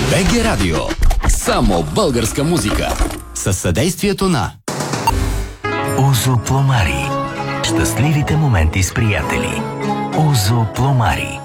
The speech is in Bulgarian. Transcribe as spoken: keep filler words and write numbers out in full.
БГ Радио. Само българска музика. Със съдействието на Озо Пломари. Щастливите моменти с приятели. Озо Пломари.